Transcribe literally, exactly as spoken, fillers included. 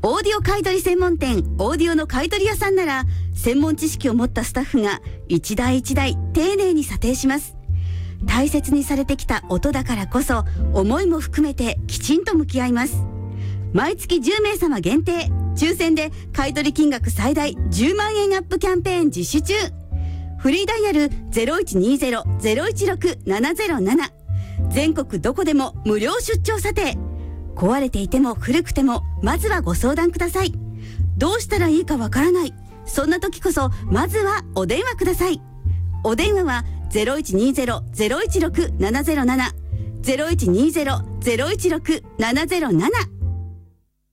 オーディオ買取専門店オーディオの買取屋さんなら、専門知識を持ったスタッフが一台一台丁寧に査定します。大切にされてきた音だからこそ、思いも含めてきちんと向き合います。毎月じゅうめいさま限定、抽選で買取金額最大じゅうまんえんアップキャンペーン実施中。フリーダイヤル ゼロいちにゼロ ゼロいちろく ななゼロなな。全国どこでも無料出張査定。壊れていても古くても、まずはご相談ください。どうしたらいいかわからない。そんな時こそ、まずはお電話ください。お電話は ゼロいちにゼロ ゼロいちろく ななゼロなな ゼロいちにゼロ ゼロいちろく ななゼロなな